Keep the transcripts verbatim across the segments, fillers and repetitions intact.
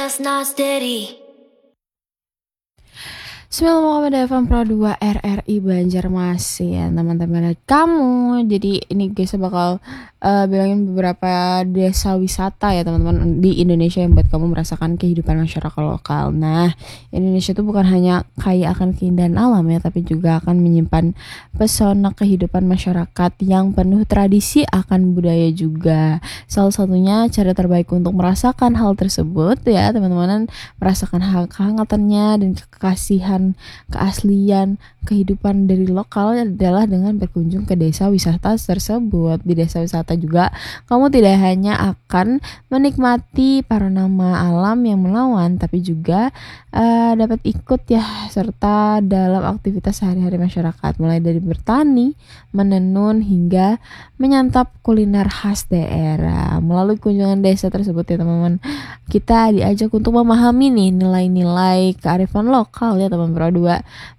That's not steady. Bismillah Muhammad F M Pro dua R R I Banjarmasin, teman-teman kamu. Jadi ini guys bakal uh, bilangin beberapa desa wisata ya teman-teman di Indonesia yang buat kamu merasakan kehidupan masyarakat lokal. Nah, Indonesia itu bukan hanya kaya akan keindahan alam ya, tapi juga akan menyimpan pesona kehidupan masyarakat yang penuh tradisi akan budaya juga. Salah satunya cara terbaik untuk merasakan hal tersebut ya teman-teman, merasakan hal kehangatannya dan kekasihan keaslian kehidupan dari lokal adalah dengan berkunjung ke desa wisata tersebut. Di desa wisata juga kamu tidak hanya akan menikmati panorama alam yang menawan, tapi juga uh, dapat ikut ya serta dalam aktivitas sehari-hari masyarakat, mulai dari bertani, menenun hingga menyantap kuliner khas daerah. Melalui kunjungan desa tersebut ya teman-teman, kita diajak untuk memahami nih nilai-nilai kearifan lokal ya teman Pro dua,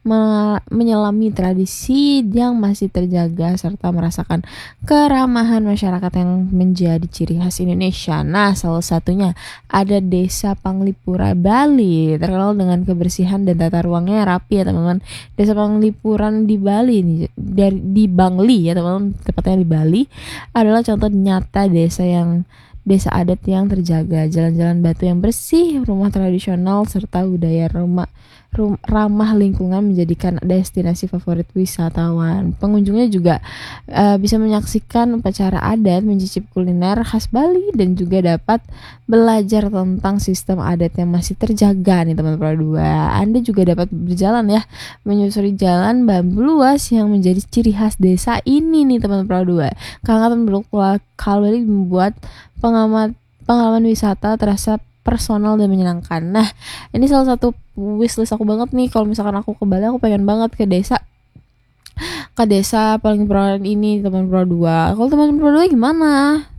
me- menyelami tradisi yang masih terjaga serta merasakan keramahan masyarakat yang menjadi ciri khas Indonesia. Nah, salah satunya ada Desa Panglipura Bali, terkenal dengan kebersihan dan tata ruangnya rapi ya teman-teman. Desa Panglipuran di Bali nih, dari di Bangli ya teman-teman, tepatnya di Bali, adalah contoh nyata desa yang desa adat yang terjaga, jalan-jalan batu yang bersih, rumah tradisional serta budaya rumah rum, ramah lingkungan menjadikan destinasi favorit wisatawan. Pengunjungnya juga uh, bisa menyaksikan upacara adat, mencicip kuliner khas Bali dan juga dapat belajar tentang sistem adat yang masih terjaga nih teman Pro dua. Anda juga dapat berjalan ya, menyusuri jalan bambu luas yang menjadi ciri khas desa ini nih teman Pro dua. Kehangatan berlokal Bali membuat pengamat pengalaman wisata terasa personal dan menyenangkan. Nah, ini salah satu wishlist aku banget nih. Kalau misalkan aku ke Bali, aku pengen banget ke desa ke desa paling perawan ini teman Pro dua. Kalau teman Pro dua gimana?